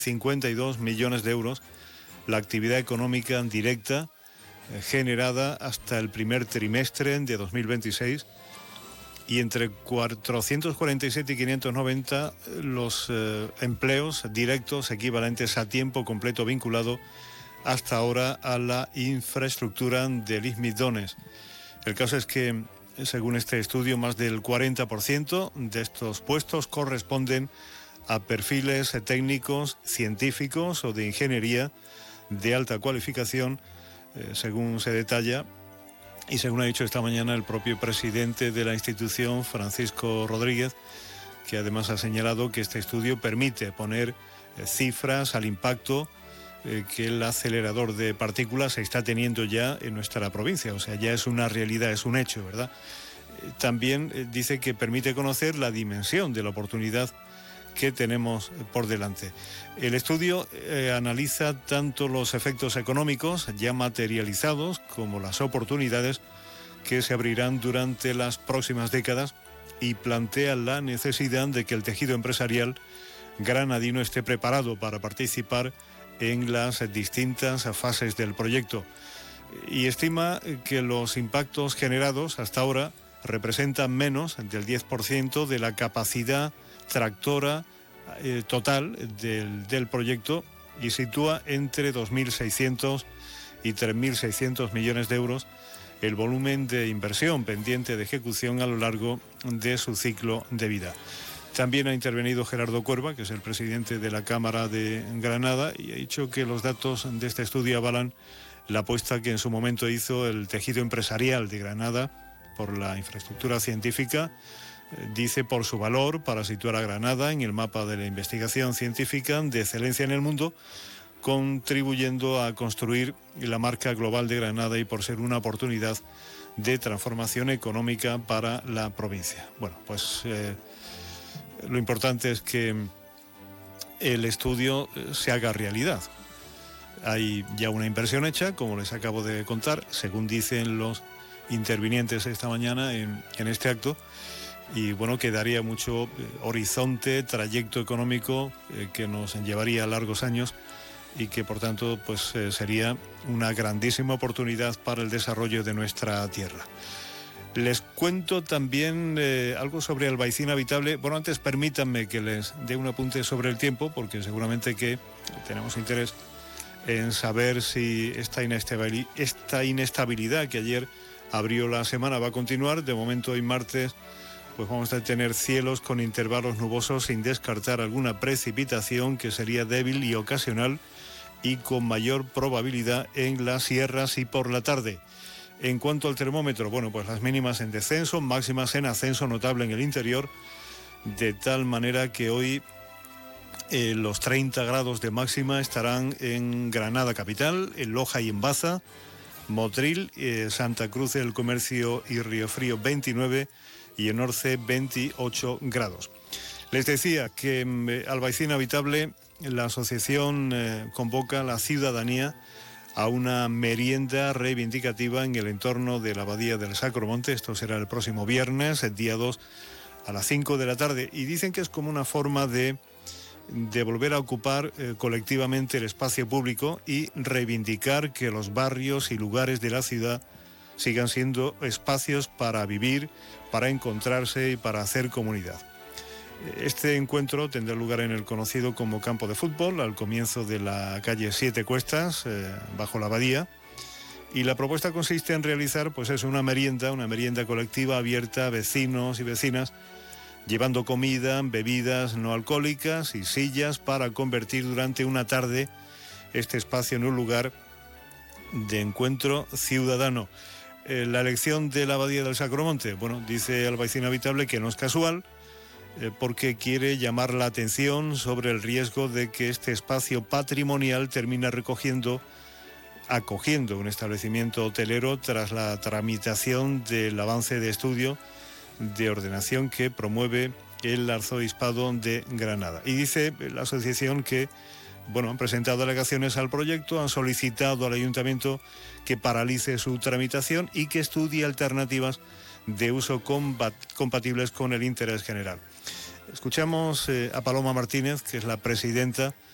52 millones de euros la actividad económica directa generada hasta el primer trimestre de 2026 y entre 447 y 590 los empleos directos equivalentes a tiempo completo vinculado hasta ahora a la infraestructura del Istmo Donetsk. El caso es que, según este estudio, más del 40% de estos puestos corresponden a perfiles técnicos, científicos o de ingeniería de alta cualificación, según se detalla y según ha dicho esta mañana el propio presidente de la institución, Francisco Rodríguez, que además ha señalado que este estudio permite poner cifras al impacto que el acelerador de partículas está teniendo ya en nuestra provincia. O sea, ya es una realidad, es un hecho, ¿verdad? También dice que permite conocer la dimensión de la oportunidad que tenemos por delante. El estudio analiza tanto los efectos económicos ya materializados como las oportunidades que se abrirán durante las próximas décadas y plantea la necesidad de que el tejido empresarial granadino esté preparado para participar en las distintas fases del proyecto y estima que los impactos generados hasta ahora representan menos del 10% de la capacidad tractora total del proyecto y sitúa entre 2.600 y 3.600 millones de euros el volumen de inversión pendiente de ejecución a lo largo de su ciclo de vida. También ha intervenido Gerardo Cuerva, que es el presidente de la Cámara de Granada, y ha dicho que los datos de este estudio avalan la apuesta que en su momento hizo el tejido empresarial de Granada por la infraestructura científica, dice por su valor para situar a Granada en el mapa de la investigación científica de excelencia en el mundo, contribuyendo a construir la marca global de Granada y por ser una oportunidad de transformación económica para la provincia. Bueno, pues lo importante es que el estudio se haga realidad. Hay ya una inversión hecha, como les acabo de contar, según dicen los intervinientes esta mañana en este acto, y bueno, quedaría mucho horizonte, trayecto económico que nos llevaría a largos años y que por tanto pues sería una grandísima oportunidad para el desarrollo de nuestra tierra. Les cuento también algo sobre Albaicín Habitable. Bueno, antes permítanme que les dé un apunte sobre el tiempo, porque seguramente que tenemos interés en saber si esta inestabilidad que ayer abrió la semana va a continuar. De momento, hoy martes, pues vamos a tener cielos con intervalos nubosos sin descartar alguna precipitación que sería débil y ocasional y con mayor probabilidad en las sierras y por la tarde. En cuanto al termómetro, bueno, pues las mínimas en descenso, máximas en ascenso notable en el interior, de tal manera que hoy los 30 grados de máxima estarán en Granada capital, en Loja y en Baza, Motril, Santa Cruz del Comercio y Riofrío 29 y en Orce 28 grados. Les decía que Albaicín Habitable, la asociación convoca a la ciudadanía a una merienda reivindicativa en el entorno de la Abadía del Sacromonte. Esto será el próximo viernes, el día 2, a las 5 de la tarde. Y dicen que es como una forma de volver a ocupar colectivamente el espacio público y reivindicar que los barrios y lugares de la ciudad sigan siendo espacios para vivir, para encontrarse y para hacer comunidad. Este encuentro tendrá lugar en el conocido como campo de fútbol, al comienzo de la calle Siete Cuestas, bajo la abadía, y la propuesta consiste en realizar, pues es una merienda colectiva abierta a vecinos y vecinas, llevando comida, bebidas no alcohólicas y sillas para convertir durante una tarde este espacio en un lugar de encuentro ciudadano. La elección de la Abadía del Sacromonte, bueno, dice Albaicín Habitable que no es casual, porque quiere llamar la atención sobre el riesgo de que este espacio patrimonial termine acogiendo un establecimiento hotelero tras la tramitación del avance de estudio de ordenación que promueve el Arzobispado de Granada. Y dice la asociación que, bueno, han presentado alegaciones al proyecto, han solicitado al ayuntamiento que paralice su tramitación y que estudie alternativas de uso compatibles con el interés general. Escuchamos a Paloma Martínez, que es la presidenta